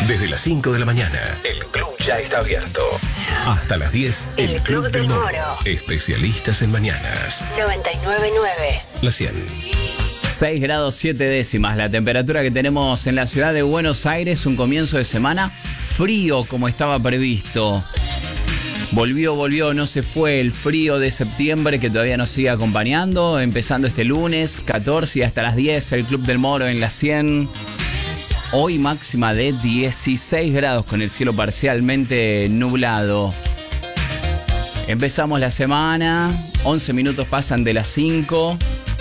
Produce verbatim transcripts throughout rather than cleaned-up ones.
Desde las cinco de la mañana, el club ya está abierto. Hasta las diez, el, el Club, Club del Moro. Moro. Especialistas en mañanas. noventa y nueve punto nueve. La cien. seis grados siete décimas, la temperatura que tenemos en la ciudad de Buenos Aires, un comienzo de semana frío como estaba previsto. Volvió, volvió, no se fue el frío de septiembre que todavía nos sigue acompañando, empezando este lunes catorce y hasta las diez, el Club del Moro en la cien. Hoy máxima de dieciséis grados con el cielo parcialmente nublado. Empezamos la semana, once minutos pasan de las cinco.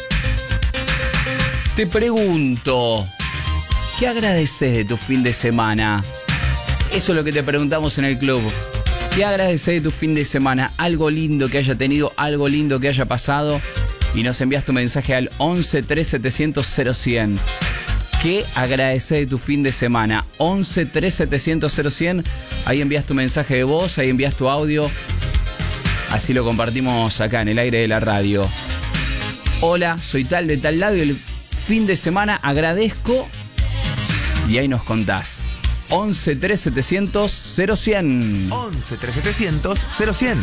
Te pregunto, ¿qué agradeces de tu fin de semana? Eso es lo que te preguntamos en el club. ¿Qué agradeces de tu fin de semana? Algo lindo que haya tenido, algo lindo que haya pasado. Y nos envías tu mensaje al once tres setecientos cero cien. ¿Qué agradeces de tu fin de semana? once tres setecientos cero cien. Ahí envías tu mensaje de voz, ahí envías tu audio. Así lo compartimos acá en el aire de la radio. Hola, soy tal de tal lado y el fin de semana agradezco. Y ahí nos contás. once tres setecientos cero cien. once tres setecientos cero cien.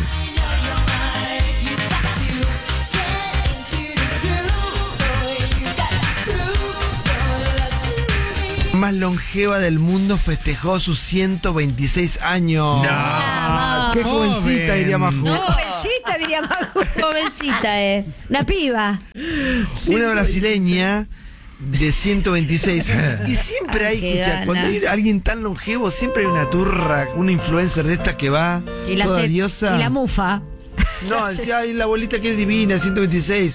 Más longeva del mundo festejó sus ciento veintiséis años. No, qué jovencita diría Maju. No, jovencita diría Maju. Jovencita, eh. Una piba. Una brasileña de ciento veintiséis. Y siempre hay, Qué escucha, gana. cuando hay alguien tan longevo, siempre hay una turra, una influencer de estas que va Y la, toda se- diosa. y la mufa. No, decía, ay, la bolita que es divina, ciento veintiséis.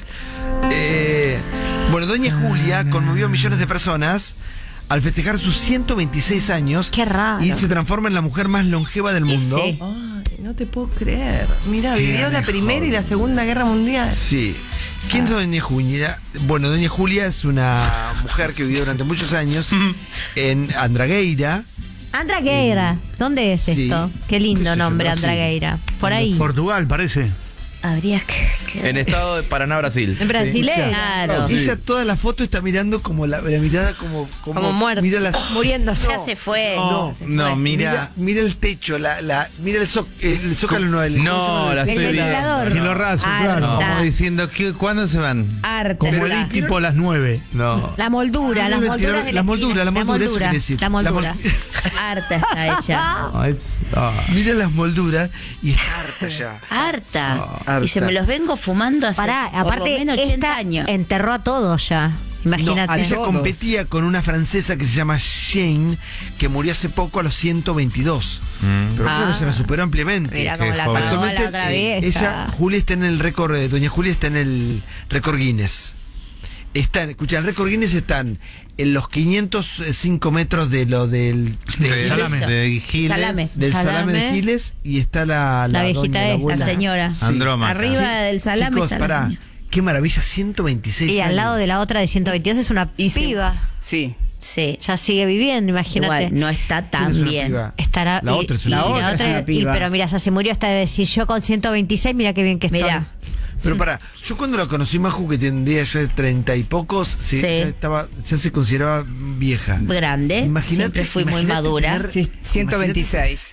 Eh, bueno, Doña Julia conmovió a millones de personas al festejar sus ciento veintiséis años. Qué raro. Y se transforma en la mujer más longeva del Y mundo. sí. Ay, no te puedo creer. Mira, Qué vivió la mejor. Primera y la Segunda Guerra Mundial. Sí. ¿Quién es Doña Julia? Bueno, Doña Julia es una mujer que vivió durante muchos años en Andragueira. Andragueira. ¿Dónde es Sí. esto? Qué ¿Qué lindo sé yo? nombre, Brasil. Andragueira. Por ahí. Portugal, parece. Habría que... que- En estado de Paraná, Brasil. En brasileño. Claro. Ella toda la foto está mirando como la, la mirada como como, Como muerto. Mira las, Muriéndose. Ya se fue. No, Se no, fue. mira. mira, mira el techo, la, la, mira el, zo- el zócalo no, el, No, ¿cómo se llama? la El estoy viendo. ventilador. Cielo raso, claro. Harta. Como diciendo, ¿qué, ¿cuándo se van? Harta. Como está. el tipo a las nueve. No. La moldura, Ah, las no, el molduras ventilador- de la moldura, la moldura, eso quiere decir. La La moldura. mol- Harta está hecha. No, es- ah. Mira las molduras y está harta ya. Harta. Harta. Y se me los vengo fumando hace Pará, por aparte, lo menos ochenta esta años. enterró a todos ya. Imagínate. No, ella competía con una francesa que se llama Jane, que murió hace poco a los ciento veintidós. Pero Ah. claro, se la superó ampliamente. Mira cómo Qué la joven. pagó la Actualmente, otra eh, vez. ella, Julia está en el récord, eh, Doña Julia está en el récord Guinness. Están, escucha, el récord Guinness están en los quinientos cinco metros de lo del, de- De, Salame. de Giles. Salame. del salame. de Salame. Giles y está la, La la, viejita doña, la esta, abuela. La señora. Sí. Andrómaca. Arriba del salame Chicos, está la pará, señora. qué maravilla, ciento veintiséis Y años. al lado de la otra de ciento veintidós es una Y se- piba. Sí. Sí. Ya sigue viviendo, imagínate. Igual, no está ¿Quién tan es una bien. piba? Estará, La y- otra es y una la piba. otra, otra es una y- piba. pero mira, ya se murió hasta de decir yo con ciento veintiséis, mira qué bien que estoy. Mirá. Pero para, yo cuando la conocí Maju, que tendría ya treinta y pocos, sí, Sí. ya estaba, ya se consideraba vieja. Grande. Imagínate- Siempre fui muy imagínate madura. tener- Sí, ciento veintiséis.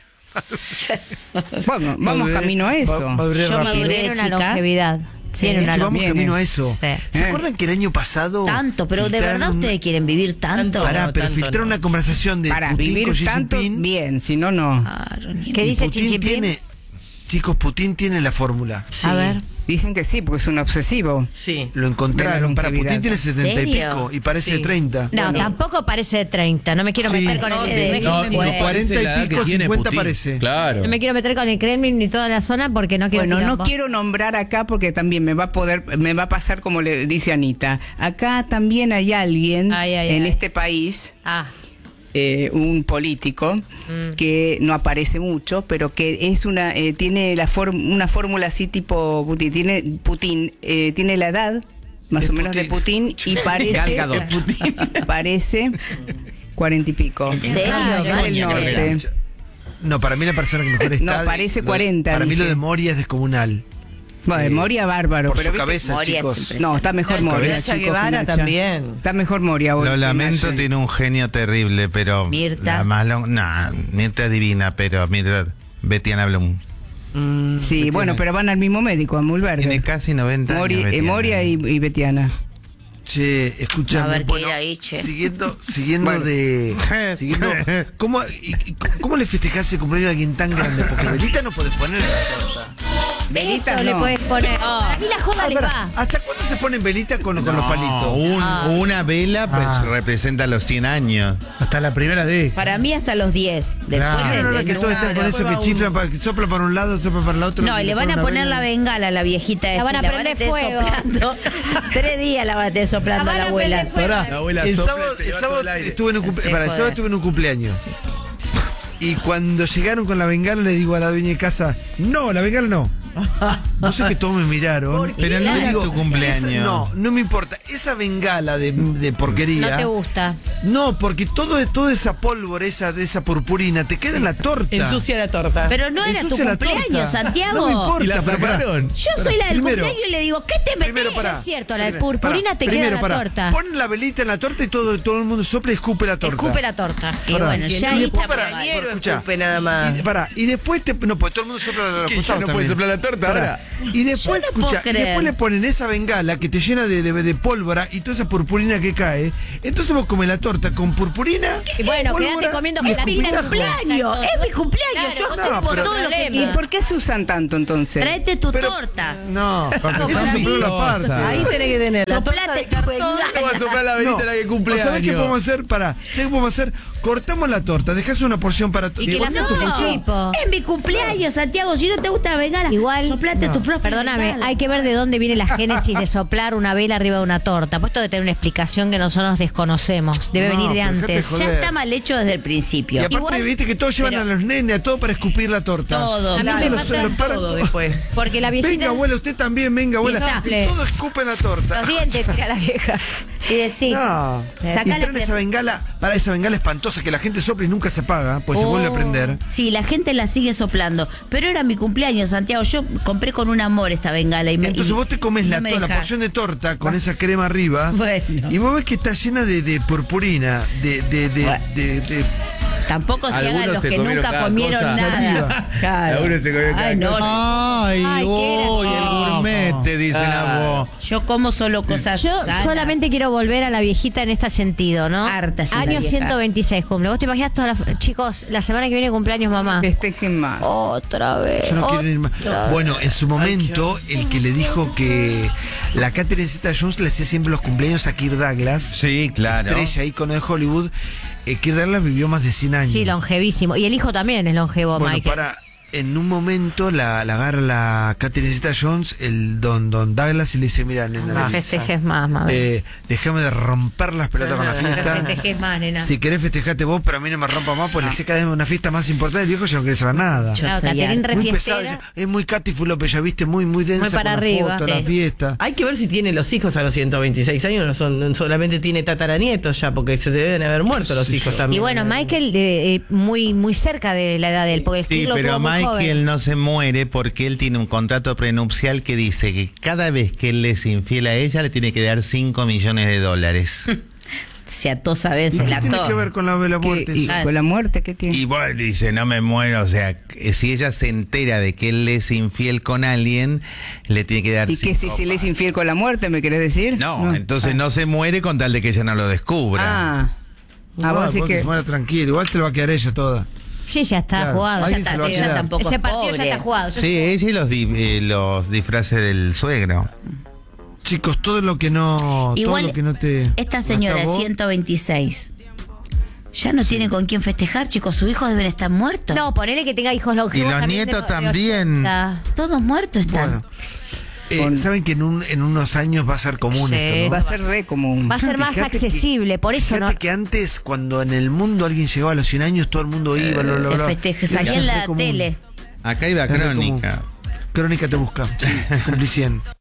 Bueno, vamos Maduré- camino a ma- eso. maduré Yo rápido. maduré. Tiene una chica. longevidad. Sí. Tiene una Que vamos longevidad. camino a eso. Sí. ¿Se Eh. acuerdan que el año pasado Tanto, pero de filtraron verdad un- ustedes quieren vivir tanto. Pará, No, pero tanto filtraron no. una conversación de Para Putin vivir con Xi tanto, Jinping. bien, si no, no. Claro, ni- ¿Qué Y dice Putin Xi Jinping? tiene, chicos, Putin tiene la fórmula. A ver. Dicen que sí, porque es un obsesivo. Sí. Lo encontraron. De la Para longevidad. Putin tiene ¿En setenta y serio? pico y parece Sí. de treinta. No, Bueno. tampoco parece de treinta. No me quiero Sí. meter con No, el de- Kremlin. no, ni- no bueno, cuarenta y pico, cincuenta parece. Claro. no me quiero meter con el Kremlin ni toda la zona porque no quiero Bueno, no quilombo. quiero nombrar acá porque también me va a poder, me va a pasar como le dice Anita. Acá también hay alguien Ay, ay, en ay. este país, Ah, eh, un político Mm. que no aparece mucho, pero que es una, eh, tiene la form- una fórmula así tipo Putin, tiene Putin, eh, tiene la edad más De o menos de Putin y parece, Gal Gadot. parece cuarenta y pico. ¿En serio? Claro, Es del Claro. norte. No, para mí la persona que mejor está. No, parece lo- cuarenta, Para mí lo dije. de Moria es descomunal. Bueno, eh, Moria bárbaro. por pero su viste- cabeza, Moria es chicos. impresionante. No, está mejor Con Moria. Nacha chicos, Guevara que Nacha. también. Está mejor Moria hoy. Lo que lamento, Nacha. tiene un genio terrible, pero. Mirta. La más long- nah, Mirta es divina, pero Mirta. Betiana Blum. Mm, Sí, ¿qué bueno, tiene? pero van al mismo médico, a Tiene Mulberger. casi noventa Mori- años. eh, Betiana. Moria y, y Betiana. Che, escuchame. A ver qué bueno, ir ahí, che. Siguiendo, siguiendo Bueno. de. siguiendo, ¿cómo, y- y- ¿Cómo le festejás el cumpleaños a alguien tan grande? Porque velita no podés poner en la torta. Velita Esto no. le puedes poner. Para mí la joda Ah, le pará, va. ¿hasta cuándo se ponen velita con, con los No, palitos? un- Ah. Una vela pues Ah. representa los cien años. Hasta la primera de. Para mí hasta los diez. Después Claro. Ah, el- no, no, el que todos están con número. eso que chiflan, para, que sopla para un lado, sopla para el otro. No, y le van a poner la bengala a la viejita. esta, van a y prender tener fuego. soplando. Tres días la van a tener soplando La a van la a abuela. prender fuego. Pará, La abuela el sopla, sábado, se el lleva sábado todo el aire. estuve en un cumple- Se pará, el joder. sábado estuve en un cumpleaños. Y cuando llegaron con la bengala le digo a la dueña de casa, no, la bengala no. No sé que todos me miraron. Pero no era tu cumpleaños. esa- no, no me importa. Esa bengala de, de porquería. No te gusta. No, porque todo, toda esa pólvora, esa, de esa purpurina, te queda en la torta. Ensucia la torta. Pero no era tu Ensucia la torta. cumpleaños, Santiago. No me importa. ¿Y la pero pará. sacaron? Yo soy la del Primero- cumpleaños y le digo, ¿qué te Primero, metes? pará. Es cierto, la de Primero, purpurina pará. te queda Primero, en la pará. torta. Pon la velita en la torta y todo, todo el mundo sopla y escupe la torta. Escupe la torta. Y Pará. bueno, Y ya después ahí está pará, mal. Quiero escuchá. escupe nada más. Y, pará, y después te, no, pues todo el mundo sopla la ¿Qué, ya no puede soplar la torta ahora? Y después, Yo no puedo escucha, y creer. después le ponen esa bengala que te llena de, de, de pólvora y toda esa purpurina que cae. Entonces vos comes la torta con purpurina. Y bueno, pólvora quédate comiendo y gelatina escupitajo. en cumpleaños, es mi cumpleaños, Claro, yo no, como pero- todo lo que problema. ¿Y por qué se usan tanto entonces? Tráete tu Pero- torta. No, eso para es mí- la parte. Ahí tenés que tener la torta Soplate de tu cartón. bengala. ¿Cómo va a soplar la velita No. la que ¿O cumple ¿Sabés qué años? podemos hacer? Pará, ¿sabés qué podemos hacer? Cortamos la torta, dejás una porción para Y que igual la no sople te- el tipo. Es mi cumpleaños, Santiago. Si no te gusta la bengala, Igual- soplate tu propia Perdóname, bengala. hay que ver de dónde viene la génesis de soplar una vela arriba de una torta. Pues esto debe tener una explicación que nosotros desconocemos. Debe No, venir de pero dejate antes. joder. Ya está mal hecho desde el Y principio. aparte, Igual- viste que todos llevan pero- a los nenes, a todo para escupir la torta. Todo. A mí Entonces me los- mata los paran todo todos. después. Porque la viejita. Venga, abuela, usted también, venga, abuela. Sople. Y todos escupen la torta. Los dientes, tira la vieja. Y decís, No. Sacale Y traen que- esa bengala, para esa bengala espantosa que la gente sopla y nunca se apaga, pues se Oh. vuelve a prender. sí, la gente la sigue soplando. Pero era mi cumpleaños, Santiago. Yo compré con un amor esta bengala. Y me, Entonces y vos te comes no la, me to- la dejás. porción de torta con esa crema arriba. Bueno. Y vos ves que está llena de, de purpurina, de, de, de, Bueno. de- de- Tampoco se hagan Algunos los se que comieron nunca cada comieron cosa. nada. Saliva. Claro. Algunos se comieron cada Ay, no, cosa. Ay, Ay, qué uy, el gracioso. gourmet, te dicen a vos. yo como solo cosas Yo sanas. solamente quiero volver a la viejita en este sentido, ¿no? Harta es una Año vieja. ciento veintiséis cumple. ¿Vos te imaginas todas las... Chicos, la semana que viene cumpleaños mamá. Festejen más. Otra vez. Yo no quiero ir más. otra vez. Bueno, en su momento, el que le dijo que la Catherine Zeta-Jones le hacía siempre los cumpleaños a Kirk Douglas, Sí, claro. estrella ícono de Hollywood, eh, Kirk Douglas vivió más de cien años. Sí, longevísimo. Y el hijo también es longevo, Bueno, Michael. para. En un momento la, la agarra la Catherine Zeta-Jones, el don, don Douglas, y le dice: Mira, nena, No festejes más, mamá. eh, déjame de romper las pelotas con la No fiesta. festejes más, nena. Si querés festejate vos, pero a mí no me rompa más, pues le sé cada vez una fiesta más importante. El viejo ya no quiere saber nada. Yo Claro, estoy Caterín harta. Muy refiestera. pesado, ya- es muy Katy Fulope, ya viste, muy, muy densa Muy para con la arriba. foto, la Sí. fiesta. Hay que ver si tiene los hijos a los ciento veintiséis años, no son, solamente tiene tataranietos ya, porque se deben haber muerto los hijos también. Y bueno, Michael eh, eh, muy muy cerca de la edad de él, porque el Sí, Steve lo pero tuvo muy Michael joven. no se muere porque él tiene un contrato prenupcial que dice que cada vez que él le es infiel a ella le tiene que dar cinco millones de dólares. Se ató, ¿sabes? ¿Y El qué tiene actor. que ver con la, la ¿Qué- muerte? y eso? Ah. con la muerte qué tiene? Y vos dice, no me muero, o sea, que si ella se entera de que él es infiel con alguien, le tiene que dar ¿Y que si cinco se le es infiel con la muerte, me querés decir? No, entonces no se muere con tal de que ella no lo descubra. Ah. Ah, No, vos decís porque que... se muera tranquilo, igual se lo va a quedar ella toda. Sí, ya está Claro, jugado. Ya alguien está, se lo va a tío. quedar. Tampoco Ese es partido ya pobre. está jugado. ya Sí, se- ella y los, di- eh, los disfraces del suegro. Chicos, todo lo que no, Igual, todo lo que no te. esta señora de acabó, ciento veintiséis ya no tiene con quién festejar, chicos. Sus hijos deben estar muertos. No, ponele que tenga hijos longevos. Y los también nietos de- de también. ochenta. Todos muertos están. Bueno. Eh, Saben que en, un, en unos años va a ser común Sí. esto, ¿no? Va a ser re común. Va a ser más Fíjate que- accesible, por eso Fíjate no. que antes, cuando en el mundo alguien llegaba a los cien años, todo el mundo iba, bla, bla, Se bla. festeja, Y salía ahora en es la re común. tele. Acá iba Es re Crónica. Crónica te busca. Sí, cumplí cien.